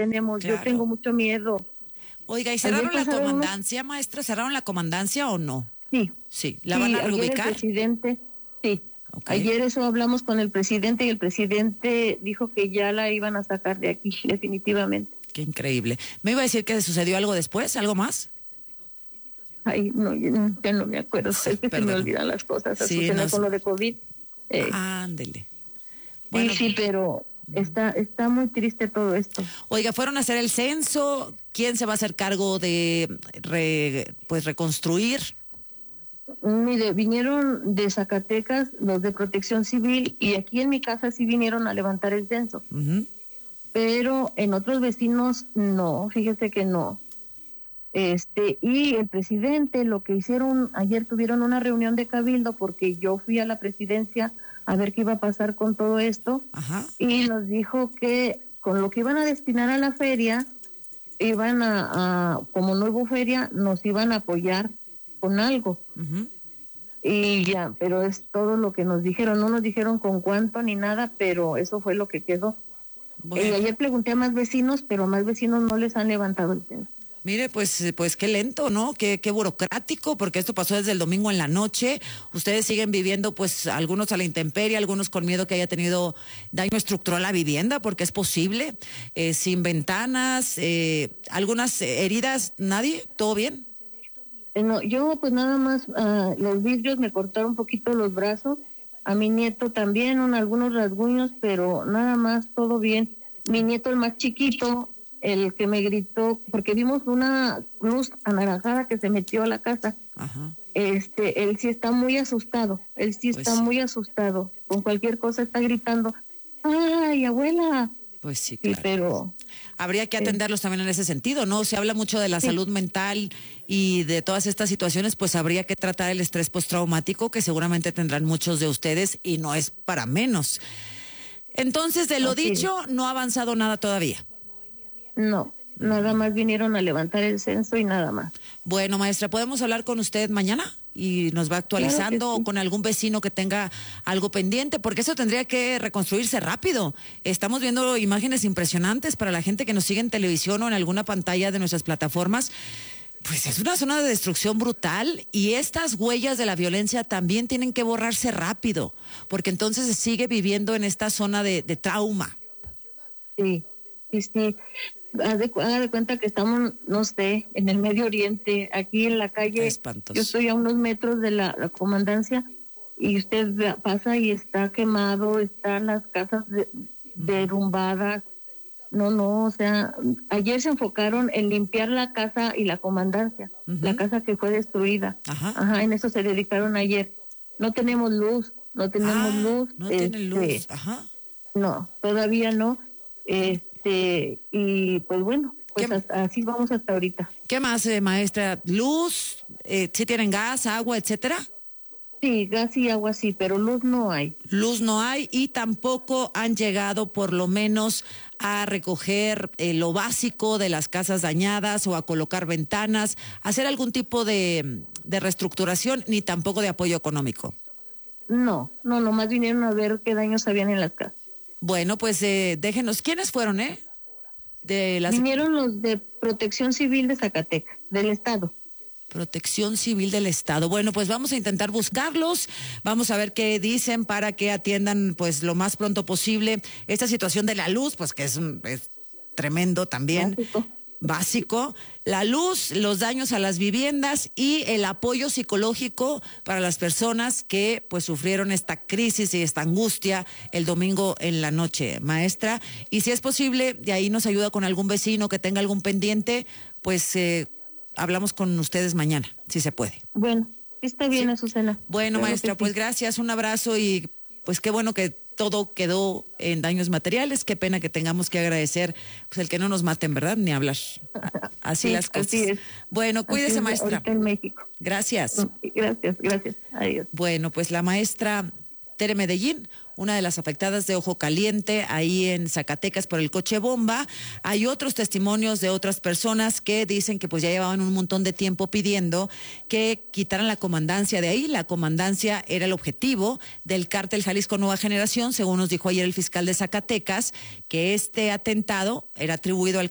tenemos. Claro. Yo tengo mucho miedo. Oiga, ¿y Ayer cerraron la pasaron comandancia, maestra? ¿Cerraron la comandancia o no? Sí. Sí. ¿La van a Ayer el reubicar? presidente, sí. Ok. Ayer eso hablamos con el presidente y el presidente dijo que ya la iban a sacar de aquí, definitivamente. Qué increíble. ¿Me iba a decir que sucedió algo después? ¿Algo más? Ay, no, ya no me acuerdo. Sí, Es que se me perdón. olvidan las cosas. Sí, Azucena, no, con lo de COVID. ándele. Bueno, Sí, pero está muy triste todo esto. oiga, fueron a hacer el censo. ¿Quién se va a hacer cargo de reconstruir? Mire, vinieron de Zacatecas los de Protección Civil y aquí en mi casa sí vinieron a levantar el censo. Uh-huh. Pero en otros vecinos no, fíjese que no. Y el presidente, lo que hicieron, ayer tuvieron una reunión de cabildo porque yo fui a la presidencia a ver qué iba a pasar con todo esto. Ajá. Y nos dijo que con lo que iban a destinar a la feria, iban como no hubo feria, nos iban a apoyar con algo. Uh-huh. Y ya, pero es todo lo que nos dijeron, no nos dijeron con cuánto ni nada, pero eso fue lo que quedó. Bueno. Ayer pregunté a más vecinos, pero más vecinos no les han levantado el censo. Mire, pues qué lento, ¿no? Qué burocrático, porque esto pasó desde el domingo en la noche. Ustedes siguen viviendo, pues, algunos a la intemperie, algunos con miedo que haya tenido daño estructural a la vivienda, porque es posible, sin ventanas, algunas heridas, ¿nadie? ¿Todo bien? No, yo pues nada más, los vidrios me cortaron un poquito los brazos, a mi nieto también, algunos rasguños, pero nada más, todo bien. Mi nieto, el más chiquito, el que me gritó, porque vimos una luz anaranjada que se metió a la casa. Ajá. Él sí está muy asustado, muy asustado, con cualquier cosa está gritando, ¡ay, abuela! Pues sí, Sí, claro. pero habría que atenderlos también en ese sentido, ¿no? Se habla mucho de la salud mental y de todas estas situaciones, pues habría que tratar el estrés postraumático que seguramente tendrán muchos de ustedes y no es para menos. Entonces, de lo dicho, no ha avanzado nada todavía. No, nada más vinieron a levantar el censo y nada más. Bueno, maestra, ¿podemos hablar con usted mañana? Y nos va actualizando, Claro que sí. o con algún vecino que tenga algo pendiente, porque eso tendría que reconstruirse rápido. Estamos viendo imágenes impresionantes para la gente que nos sigue en televisión o en alguna pantalla de nuestras plataformas. Pues es una zona de destrucción brutal y estas huellas de la violencia también tienen que borrarse rápido, porque entonces se sigue viviendo en esta zona de trauma. Sí. Haz de cuenta que estamos, no sé, en el Medio Oriente, aquí en la calle. Espantoso. Yo estoy a unos metros de la comandancia y usted pasa y está quemado, están las casas derrumbadas. No, o sea, ayer se enfocaron en limpiar la casa y la comandancia, la casa que fue destruida. Ajá, en eso se dedicaron ayer. No tenemos luz, No tienen luz, ajá. No, todavía no. Y pues bueno, pues así vamos hasta ahorita. ¿Qué más, maestra? ¿Luz? ¿Sí tienen gas, agua, etcétera? Sí, gas y agua sí, pero luz no hay. Luz no hay y tampoco han llegado por lo menos a recoger lo básico de las casas dañadas o a colocar ventanas, hacer algún tipo de reestructuración, ni tampoco de apoyo económico. No, nomás vinieron a ver qué daños habían en las casas. Bueno, pues déjenos, ¿quiénes fueron, Vinieron los de Protección Civil de Zacatecas, del Estado. Protección Civil del Estado. Bueno, pues vamos a intentar buscarlos, vamos a ver qué dicen para que atiendan pues lo más pronto posible esta situación de la luz, pues que es tremendo también. Básico, la luz, los daños a las viviendas y el apoyo psicológico para las personas que pues sufrieron esta crisis y esta angustia el domingo en la noche, maestra. Y si es posible, de ahí nos ayuda con algún vecino que tenga algún pendiente, pues hablamos con ustedes mañana, si se puede. Bueno, está bien, sí. Azucena. Bueno, claro, maestra, pues gracias, un abrazo y pues qué bueno que todo quedó en daños materiales. Qué pena que tengamos que agradecer pues el que no nos maten, ¿verdad? Ni hablar. Así sí, las cosas. Así es. Bueno, cuídese, es, maestra. Ahorita en México. Gracias. Gracias. Adiós. Bueno, pues la maestra Tere Medellín, una de las afectadas de Ojo Caliente, ahí en Zacatecas por el coche bomba. Hay otros testimonios de otras personas que dicen que pues ya llevaban un montón de tiempo pidiendo que quitaran la comandancia de ahí. La comandancia era el objetivo del cártel Jalisco Nueva Generación, según nos dijo ayer el fiscal de Zacatecas, que este atentado era atribuido al